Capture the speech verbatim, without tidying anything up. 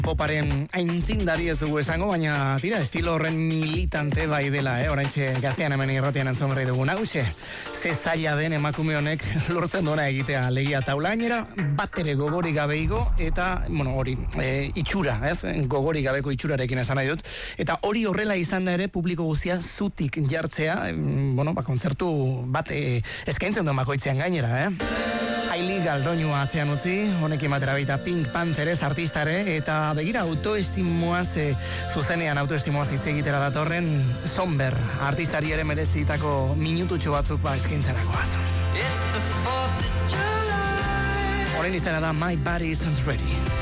poparen aintzindari ez dugu esango, baina tira, estilo horren militante bai dela, eh? Oraintxe gaztean hemen irratian entzun berri dugu. Naguxe, ze zaila den emakume honek lortzen duena egitea legia taulainera, bat ere gogorik gabeigo, eta, bueno, hori, e, itxura, ez? Gogorik gabeko itxurarekin esan nahi dut. Eta hori horrela izan da ere, publiko guztia zutik jartzea, e, bueno, ba, kontzertu bat e, eskaintzen duen bakoitzean gainera, eh? Haili Galdoinua atzean utzi, honekin batera baita Pink Pantherez artistare, eta begira autoestimoaz, e, zuzenean autoestimoaz hitz egitera datorren Somber artistari ere merezitako minututxo batzuk ba eskaintzerakoaz. Horren izena da My Body Isn't Ready.